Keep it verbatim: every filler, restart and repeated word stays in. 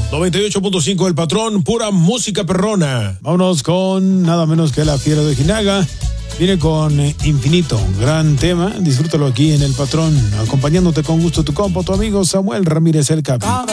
noventa y ocho punto cinco El Patrón, pura música perrona. Vámonos con nada menos que La Fiera de Ojinaga. Viene con eh, Infinito, gran tema. Disfrútalo aquí en El Patrón, acompañándote con gusto tu compa, tu amigo Samuel Ramírez el Capi.